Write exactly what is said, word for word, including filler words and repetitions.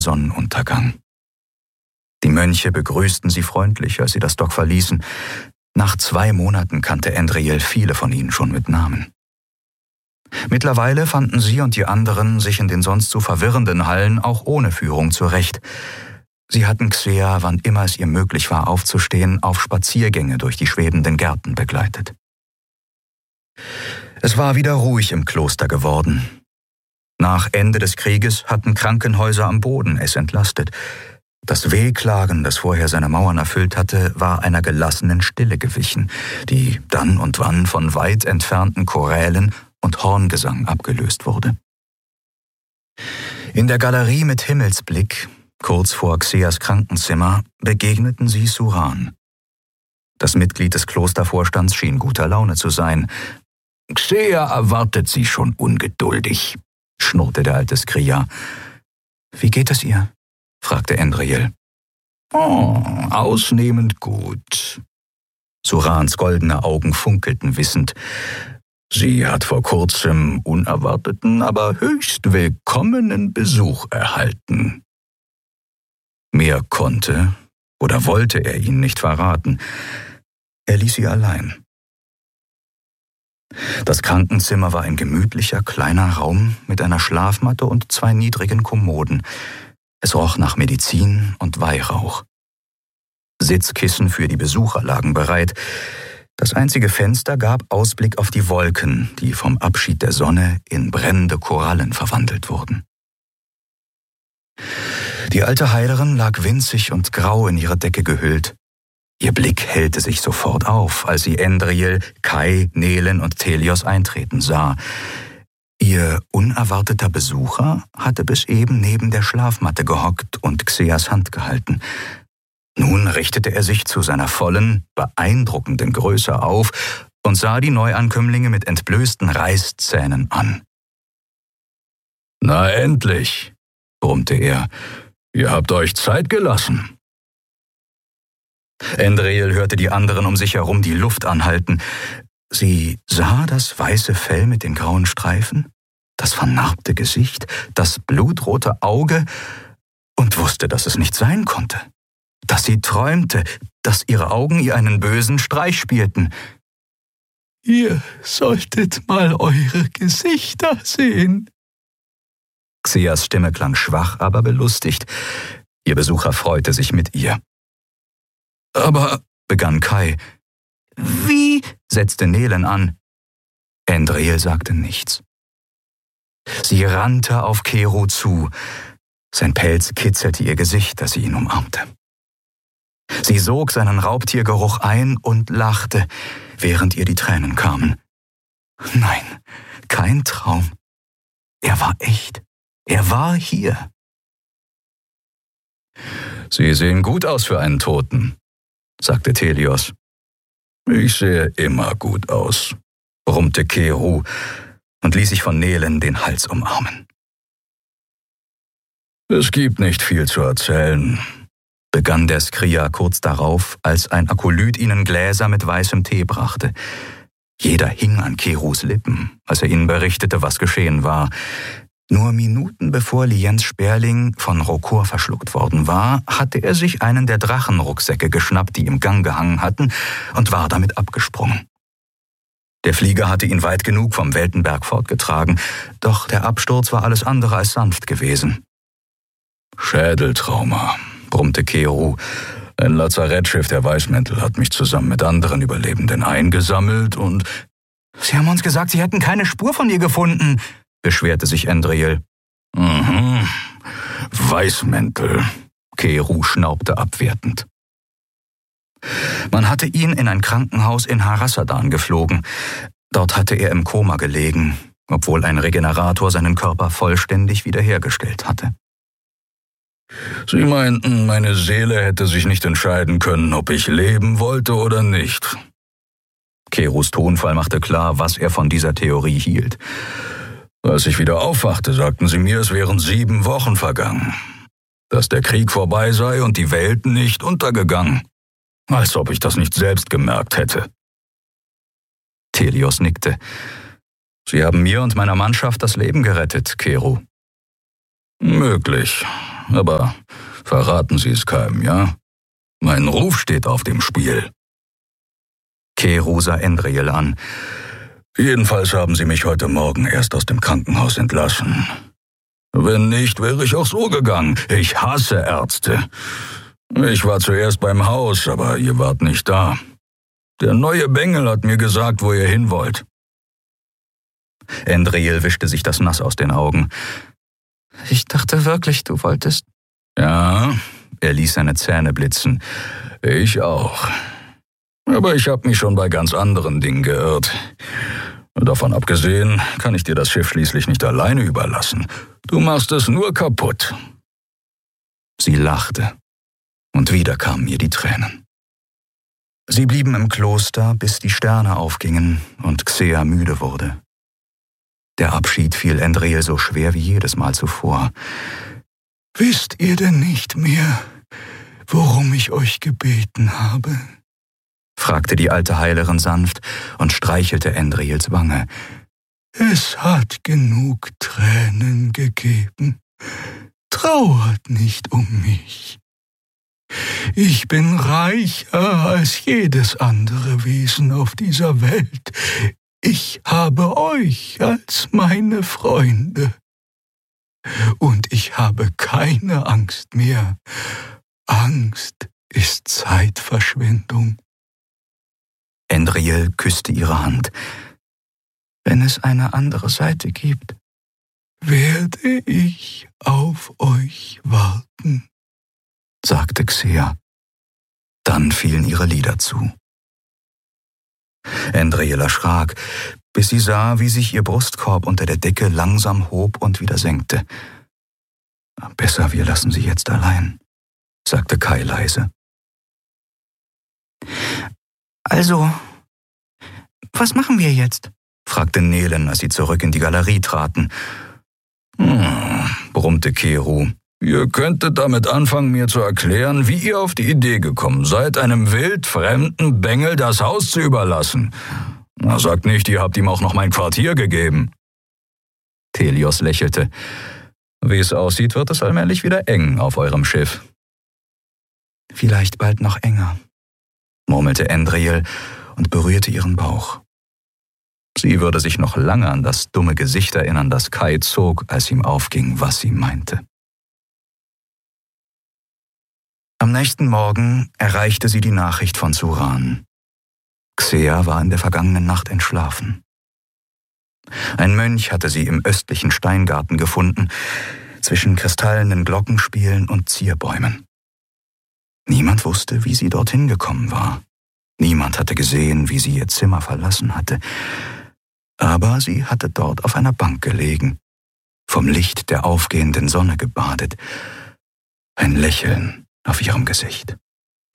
Sonnenuntergang. Die Mönche begrüßten sie freundlich, als sie das Dock verließen. Nach zwei Monaten kannte Andriel viele von ihnen schon mit Namen. Mittlerweile fanden sie und die anderen sich in den sonst so verwirrenden Hallen auch ohne Führung zurecht. Sie hatten Xea, wann immer es ihr möglich war aufzustehen, auf Spaziergänge durch die schwebenden Gärten begleitet. Es war wieder ruhig im Kloster geworden. Nach Ende des Krieges hatten Krankenhäuser am Boden es entlastet. Das Wehklagen, das vorher seine Mauern erfüllt hatte, war einer gelassenen Stille gewichen, die dann und wann von weit entfernten Chorälen und Horngesang abgelöst wurde. In der Galerie mit Himmelsblick, kurz vor Xeas Krankenzimmer, begegneten sie Suran. Das Mitglied des Klostervorstands schien guter Laune zu sein. »Xea erwartet Sie schon ungeduldig«, schnurrte der alte Skria. »Wie geht es ihr?« fragte Andriel. »Oh, ausnehmend gut.« Surans goldene Augen funkelten wissend. »Sie hat vor kurzem unerwarteten, aber höchst willkommenen Besuch erhalten.« Mehr konnte oder wollte er ihnen nicht verraten. Er ließ sie allein. Das Krankenzimmer war ein gemütlicher, kleiner Raum mit einer Schlafmatte und zwei niedrigen Kommoden. Es roch nach Medizin und Weihrauch. Sitzkissen für die Besucher lagen bereit. Das einzige Fenster gab Ausblick auf die Wolken, die vom Abschied der Sonne in brennende Korallen verwandelt wurden. Die alte Heilerin lag winzig und grau in ihre Decke gehüllt. Ihr Blick hellte sich sofort auf, als sie Andriel, Kai, Nelen und Thelios eintreten sah. Ihr unerwarteter Besucher hatte bis eben neben der Schlafmatte gehockt und Xeas Hand gehalten. Nun richtete er sich zu seiner vollen, beeindruckenden Größe auf und sah die Neuankömmlinge mit entblößten Reißzähnen an. »Na endlich«, brummte er, »ihr habt euch Zeit gelassen.« Andriel hörte die anderen um sich herum die Luft anhalten. Sie sah das weiße Fell mit den grauen Streifen, das vernarbte Gesicht, das blutrote Auge und wusste, dass es nicht sein konnte. Dass sie träumte, dass ihre Augen ihr einen bösen Streich spielten. »Ihr solltet mal eure Gesichter sehen.« Xeas Stimme klang schwach, aber belustigt. Ihr Besucher freute sich mit ihr. »Aber«, begann Kai. »Wie«, setzte Nelen an. Andriel sagte nichts. Sie rannte auf Kero zu. Sein Pelz kitzelte ihr Gesicht, als sie ihn umarmte. Sie sog seinen Raubtiergeruch ein und lachte, während ihr die Tränen kamen. Nein, kein Traum. Er war echt. Er war hier. »Sie sehen gut aus für einen Toten«, sagte Thelios. »Ich sehe immer gut aus«, brummte Kero und ließ sich von Nelen den Hals umarmen. »Es gibt nicht viel zu erzählen«, begann der Skria kurz darauf, als ein Akolyt ihnen Gläser mit weißem Tee brachte. Jeder hing an Keros Lippen, als er ihnen berichtete, was geschehen war. Nur Minuten bevor Liens Sperling von Rokor verschluckt worden war, hatte er sich einen der Drachenrucksäcke geschnappt, die im Gang gehangen hatten, und war damit abgesprungen. Der Flieger hatte ihn weit genug vom Weltenberg fortgetragen, doch der Absturz war alles andere als sanft gewesen. »Schädeltrauma«, brummte Kero. »Ein Lazarettschiff der Weißmäntel hat mich zusammen mit anderen Überlebenden eingesammelt und...« »Sie haben uns gesagt, Sie hätten keine Spur von ihr gefunden«, beschwerte sich Andriel. »Mhm, Weißmäntel«, Kero schnaubte abwertend. Man hatte ihn in ein Krankenhaus in Harassadan geflogen. Dort hatte er im Koma gelegen, obwohl ein Regenerator seinen Körper vollständig wiederhergestellt hatte. »Sie meinten, meine Seele hätte sich nicht entscheiden können, ob ich leben wollte oder nicht.« Keros Tonfall machte klar, was er von dieser Theorie hielt. »Als ich wieder aufwachte, sagten sie mir, es wären sieben Wochen vergangen. Dass der Krieg vorbei sei und die Welt nicht untergegangen. Als ob ich das nicht selbst gemerkt hätte.« Thelios nickte. »Sie haben mir und meiner Mannschaft das Leben gerettet, Kero.« »Möglich. aber verraten Sie es keinem, ja? Mein Ruf steht auf dem Spiel. Keru sah Endriel an. Jedenfalls haben Sie mich heute Morgen erst aus dem Krankenhaus entlassen. Wenn nicht, wäre ich auch so gegangen. Ich hasse Ärzte. Ich war zuerst beim Haus, aber ihr wart nicht da. Der neue Bengel hat mir gesagt, wo ihr hin wollt. Endriel wischte sich das Nass aus den Augen. Ich dachte wirklich, du wolltest... Ja, er ließ seine Zähne blitzen. Ich auch. Aber ich habe mich schon bei ganz anderen Dingen geirrt. Davon abgesehen kann ich dir das Schiff schließlich nicht alleine überlassen. Du machst es nur kaputt. Sie lachte, und wieder kamen ihr die Tränen. Sie blieben im Kloster, bis die Sterne aufgingen und Xea müde wurde. Der Abschied fiel Endriel so schwer wie jedes Mal zuvor. »Wisst ihr denn nicht mehr, worum ich euch gebeten habe?« fragte die alte Heilerin sanft und streichelte Endriels Wange. »Es hat genug Tränen gegeben. Trauert nicht um mich. Ich bin reicher als jedes andere Wesen auf dieser Welt. Ich habe euch als meine Freunde. Und ich habe keine Angst mehr. Angst ist Zeitverschwendung.« Endriel küsste ihre Hand. »Wenn es eine andere Seite gibt, werde ich auf euch warten«, sagte Xea. Dann fielen ihre Lider zu. Endriel erschrak, bis sie sah, wie sich ihr Brustkorb unter der Decke langsam hob und wieder senkte. »Besser, wir lassen sie jetzt allein«, sagte Kai leise. »Also, was machen wir jetzt?« fragte Nelen, als sie zurück in die Galerie traten. »Hm«, brummte Keru. »Ihr könntet damit anfangen, mir zu erklären, wie ihr auf die Idee gekommen seid, einem wildfremden Bengel das Haus zu überlassen. Na, sagt nicht, ihr habt ihm auch noch mein Quartier gegeben.« Telios lächelte. »Wie es aussieht, wird es allmählich wieder eng auf eurem Schiff.« »Vielleicht bald noch enger«, murmelte Endriel und berührte ihren Bauch. Sie würde sich noch lange an das dumme Gesicht erinnern, das Kai zog, als ihm aufging, was sie meinte. Am nächsten Morgen erreichte sie die Nachricht von Suran. Xea war in der vergangenen Nacht entschlafen. Ein Mönch hatte sie im östlichen Steingarten gefunden, zwischen kristallenen Glockenspielen und Zierbäumen. Niemand wusste, wie sie dorthin gekommen war. Niemand hatte gesehen, wie sie ihr Zimmer verlassen hatte. Aber sie hatte dort auf einer Bank gelegen, vom Licht der aufgehenden Sonne gebadet, ein Lächeln auf ihrem Gesicht.